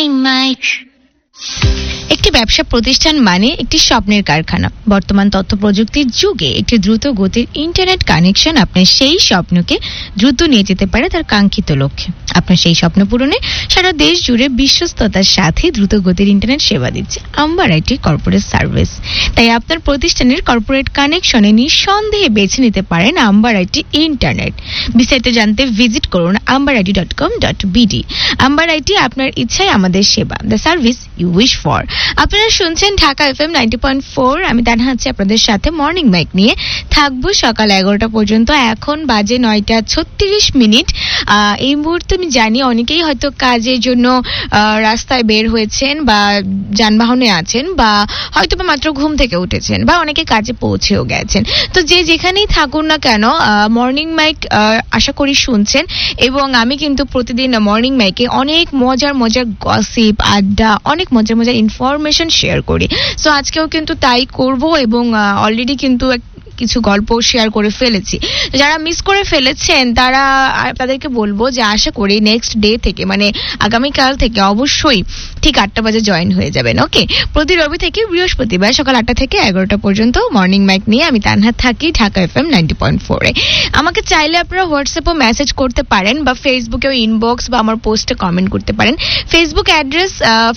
Morning Mike. একটি ব্যবসা প্রতিষ্ঠান মানে একটি স্বপ্নের কারখানা। বর্তমান তথ্য প্রযুক্তির যুগে একটি দ্রুত গতির ইন্টারনেট কানেকশন আপনার সেই স্বপ্নকে দ্রুত নিয়ে যেতে পারে তার কাঙ্ক্ষিত লক্ষ্যে। আপনার সেই স্বপ্ন পূরণে সারা দেশ জুড়ে বিশ্বস্ততার সাথে দ্রুত গতির ইন্টারনেট সেবা দিচ্ছে আম্বার আইটি কর্পোরেট সার্ভিস। তাই আপনার প্রতিষ্ঠানের কর্পোরেট কানেকশনে নিঃসন্দেহে বেছে নিতে পারেন আম্বার আইটি ইন্টারনেট। বিস্তারিত জানতে ভিজিট করুন ambarit.com.bd। আম্বার আইটি, আপনার ইচ্ছায় আমাদের সেবা, the service you wish for. আপনারা শুনছেন ঢাকা FM 90.4। আমি তানহা আছি আপনাদের সাথে মর্নিং মাইক নিয়ে থাকবো সকাল 11টা পর্যন্ত। এখন বাজে 9:36। এই মুহূর্তে আমি জানি অনেকেই হয়তো কাজের জন্য রাস্তায় বের হয়েছেন বা যানবাহনে আছেন বা হয়তো বা মাত্র ঘুম থেকে উঠেছেন বা অনেকে কাজে পৌঁছেও গেছেন। তো যে যেখানেই থাকুন না কেন মর্নিং মাইক আশা করি শুনছেন। এবং আমি কিন্তু প্রতিদিন মর্নিং মাইকে অনেক মজার গসিপ, আড্ডা, অনেক মজার ইনফরমেশন শেয়ার করি। সো আজকেও কিন্তু তাই করব এবং অলরেডি কিন্তু কিছু গল্প শেয়ার করে ফেলেছি। যারা মিস করে ফেলেছেন তাদেরকে বলবো যে আশা করি নেক্সট ডে থেকে মানে আগামীকাল থেকে অবশ্যই ঠিক 8টা বাজে জয়েন হয়ে যাবেন। ওকে, প্রতি রবি থেকে বৃহস্পতিবার সকাল 8টা থেকে 11টা পর্যন্ত মর্নিং মাইক নিয়ে আমি তানহা থাকি ঢাকা FM 90.4 এ। আমাকে চাইলে আপনারা হোয়াটসঅ্যাপেও মেসেজ করতে পারেন বা ফেসবুকেও ইনবক্স বা আমার পোস্টে কমেন্ট করতে পারেন। ফেসবুক অ্যাড্রেস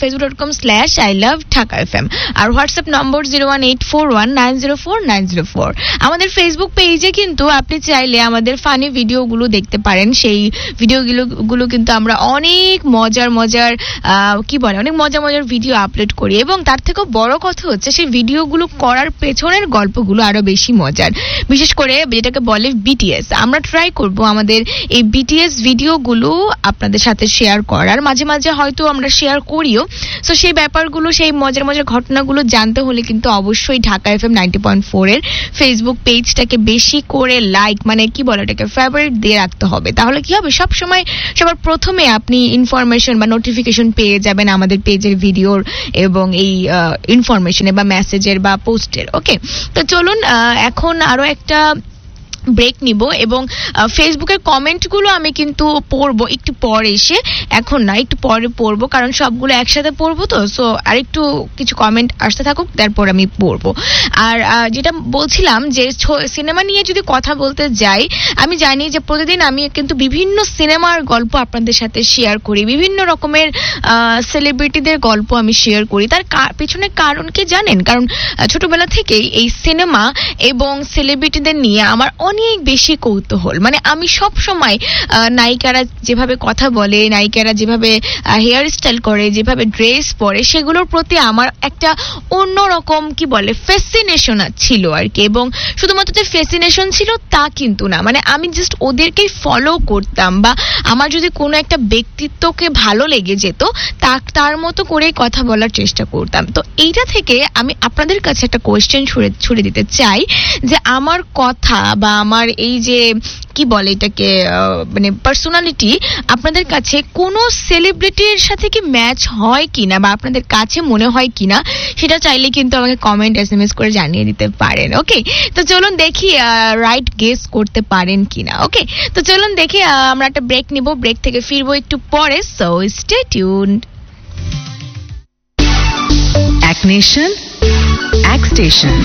facebook.com/iloveDhakaFM আর হোয়াটসঅ্যাপ নম্বর 01841904904। আমাদের ফেসবুক পেজে কিন্তু আপনি চাইলে আমাদের ফানি ভিডিওগুলো দেখতে পারেন। সেই ভিডিওগুলো কিন্তু আমরা অনেক মজার অনেক মজার ভিডিও আপলোড করি এবং তার থেকেও বড় কথা হচ্ছে সেই ভিডিওগুলো করার পেছনের গল্পগুলো আরো বেশি মজার, বিশেষ করে যেটাকে বলে বিটিএস। আমরা ট্রাই করব আমাদের এই বিটিএস ভিডিওগুলো আপনাদের সাথে শেয়ার করার। মাঝে মাঝে হয়তো আমরা শেয়ার করিও। সো সেই ব্যাপারগুলো, সেই মজার ঘটনাগুলো জানতে হলে কিন্তু অবশ্যই ঢাকা FM 90.4 এর ফেসবুক পেজটাকে বেশি করে এটাকে ফেভারিট দিয়ে রাখতে হবে। তাহলে কি হবে, সব সময় সবার প্রথমে আপনি ইনফরমেশন বা নোটিফিকেশন পেয়ে যাবেন আমাদের পেজের ভিডিওর এবং এই ইনফরমেশনের বা মেসেজের বা পোস্টের। ওকে, তো চলুন এখন আরো একটা ব্রেক নিব এবং ফেসবুকের কমেন্টগুলো আমি কিন্তু পড়বো একটু পরে এসে, এখন না, একটু পরে পড়বো কারণ সবগুলো একসাথে পড়বো। তো সো আর একটু কিছু কমেন্ট আসতে থাকুক, তারপর আমি পড়বো। আর যেটা বলছিলাম যে সিনেমা নিয়ে যদি কথা বলতে যাই, আমি জানি যে প্রতিদিন আমি কিন্তু বিভিন্ন সিনেমার গল্প আপনাদের সাথে শেয়ার করি, বিভিন্ন রকমের সেলিব্রিটিদের গল্প আমি শেয়ার করি। তার পেছনে কারণ কি জানেন? কারণ ছোটবেলা থেকেই এই সিনেমা এবং সেলিব্রিটিদের নিয়ে আমার অনেক বেশি কৌতূহল। আমি সব সময় নায়িকারা যেভাবে কথা বলে, নায়িকারা যেভাবে হেয়ার স্টাইল করে, যেভাবে ড্রেস পরে, সেগুলোর প্রতি আমার একটা অন্যরকম ফ্যাসিনেশন ছিল আর কি। এবং শুধুমাত্র যে ফ্যাসিনেশন ছিল তা কিন্তু না, আমি জাস্ট ওদেরকেই ফলো করতাম বা আমার যদি কোনো একটা ব্যক্তিত্বকে ভালো লেগে যেত তার মতো করে কথা বলার চেষ্টা করতাম। তো এইটা থেকে আমি আপনাদের কাছে একটা কোয়েশ্চেন ছুড়ে দিতে চাই যে আমার কথা বা আমার এই যে এটাকে পার্সোনালিটি আপনাদের কাছে কোনো সেলিব্রিটির সাথে কি ম্যাচ হয় কিনা বা আপনাদের কাছে মনে হয় কিনা, সেটা চাইলে কিন্তু আমাকে কমেন্ট SMS করে জানিয়ে দিতে পারেন। ওকে, তো চলুন দেখি রাইট গেস করতে পারেন কিনা। ওকে, তো চলুন দেখি, আমরা একটা ব্রেক নিব, ব্রেক থেকে ফিরবো একটু পরে। So stay tuned. এক নেশন, এক স্টেশন।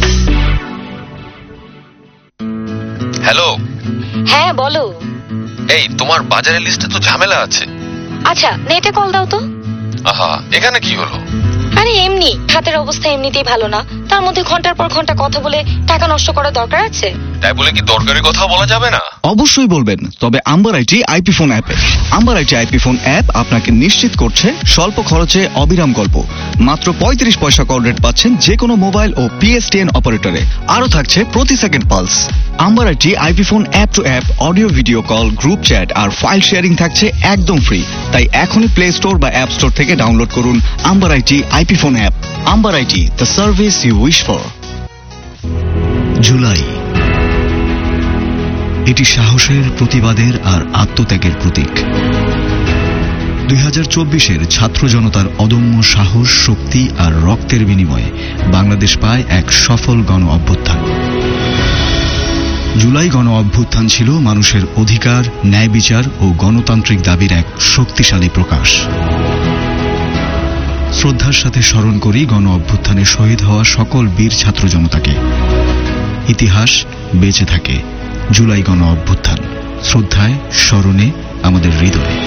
হ্যালো। হ্যাঁ বলো। এই তোমার বাজারের লিস্টে তো ঝামেলা আছে। আচ্ছা, নেটে কল দাও তো। আহা, এখানে কি হলো? আরে এমনি, হাতের অবস্থা এমনিতেই ভালো না, তার মধ্যে ঘন্টার পর ঘন্টা কথা বলে টাকা নষ্ট করার দরকার আছে? তাই বলে কি দরকারি কথা বলা যাবে না? অবশ্যই বলবেন, তবে আম্বার আইটি আইপি ফোন অ্যাপে। Amber IT IP phone app আপনাকে নিশ্চিত করছে স্বল্প খরচে অবিরাম গল্প। মাত্র 35 পয়সা কল রেট পাচ্ছেন যে কোনো মোবাইল ও PSTN অপারেটরে। আরো থাকছে প্রতি second pulse. Amber IT IP phone app two app audio video call, group chat R file sharing থাকছে একদম ফ্রি। তাই এখনই প্লে স্টোর বা অ্যাপ স্টোর থেকে ডাউনলোড করুন amber IT IP phone app. Amber IT, the service you wish for. July, এটি সাহসের, প্রতিবাদের আর আত্মত্যাগের প্রতীক। 2024-এর ছাত্র জনতার অদম্য সাহস, শক্তি আর রক্তের বিনিময়ে বাংলাদেশ পায় এক সফল গণ অভ্যুত্থান। জুলাই গণ অভ্যুত্থান ছিল মানুষের অধিকার, ন্যায় বিচার ও গণতান্ত্রিক দাবির এক শক্তিশালী প্রকাশ। শ্রদ্ধার সাথে স্মরণ করি গণ অভ্যুত্থানে শহীদ হওয়া সকল বীর ছাত্র জনতাকে। ইতিহাস বেঁচে থাকে, জুলাই গণ অভ্যুত্থান শ্রদ্ধায় স্মরণে আমাদের হৃদয়ে।